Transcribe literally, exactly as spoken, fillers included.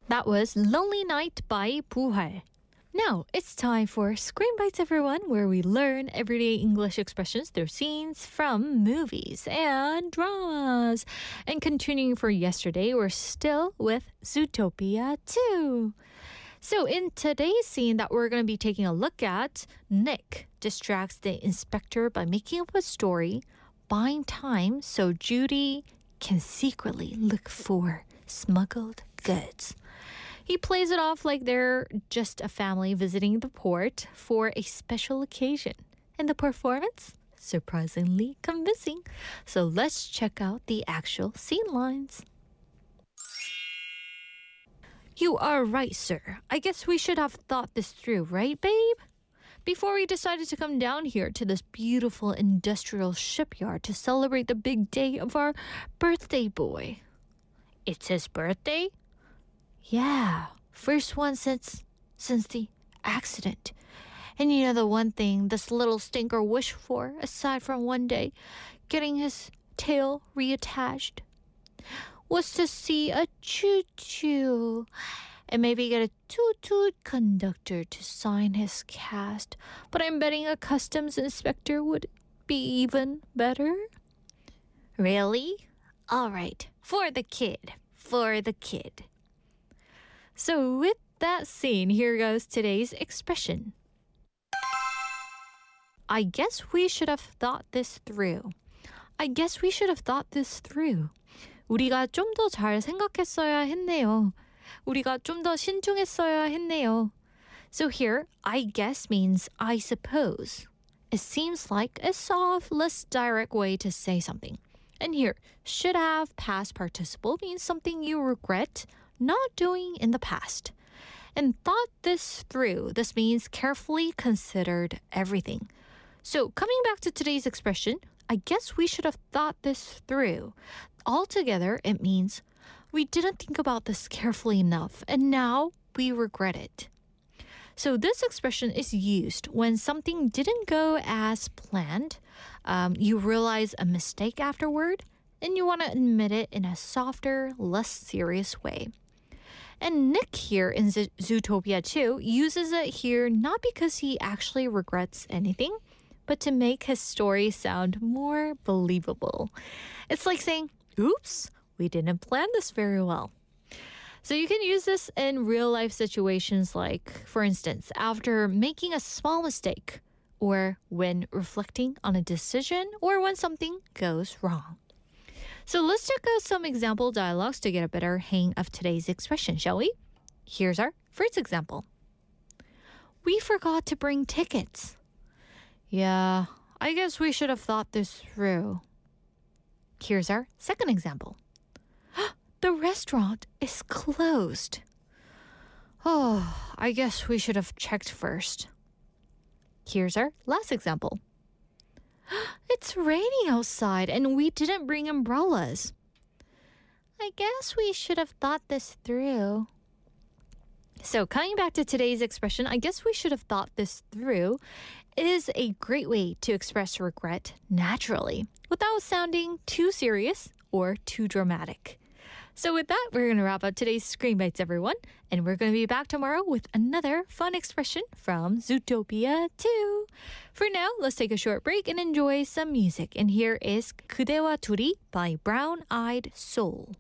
That was Lonely Night by Buhal. Now, it's time for Screen Bites, everyone, where we learn everyday English expressions through scenes from movies and dramas. And continuing for yesterday, we're still with Zootopia two. So in today's scene that we're going to be taking a look at, Nick distracts the inspector by making up a story, buying time so Judy can secretly look for smuggled goods. He plays it off like they're just a family visiting the port for a special occasion. And the performance? Surprisingly convincing. So let's check out the actual scene lines. You are right, sir. I guess we should have thought this through, right, babe? Before we decided to come down here to this beautiful industrial shipyard to celebrate the big day of our birthday boy. It's his birthday? Yeah, first one since since the accident. And you know the one thing this little stinker wished for, aside from one day getting his tail reattached, was to see a choo-choo and maybe get a toot-toot conductor to sign his cast. But I'm betting a customs inspector would be even better. Really? All right, for the kid, for the kid. So with that scene, here goes today's expression. I guess we should have thought this through. I guess we should have thought this through. 우리가 좀 더 잘 생각했어야 했네요. 우리가 좀 더 신중했어야 했네요. So here, I guess means I suppose. It seems like a soft, less direct way to say something. And here, should have past participle means something you regret not doing in the past. And thought this through, this means carefully considered everything. So coming back to today's expression, I guess we should have thought this through. Altogether, it means we didn't think about this carefully enough, and now we regret it. So this expression is used when something didn't go as planned, um, you realize a mistake afterward, and you want to admit it in a softer, less serious way. And Nick here in Z- Zootopia two uses it here not because he actually regrets anything, but to make his story sound more believable. It's like saying, oops, we didn't plan this very well. So you can use this in real life situations like, for instance, after making a small mistake, or when reflecting on a decision, or when something goes wrong. So let's check out some example dialogues to get a better hang of today's expression, shall we? Here's our first example. We forgot to bring tickets. Yeah, I guess we should have thought this through. Here's our second example. The restaurant is closed. Oh, I guess we should have checked first. Here's our last example. It's raining outside and we didn't bring umbrellas. I guess we should have thought this through. So coming back to today's expression, I guess we should have thought this through, is a great way to express regret naturally without sounding too serious or too dramatic. So with that, we're going to wrap up today's Screen Bites, everyone. And we're going to be back tomorrow with another fun expression from Zootopia two. For now, let's take a short break and enjoy some music. And here is 그대와 둘이 by Brown Eyed Soul.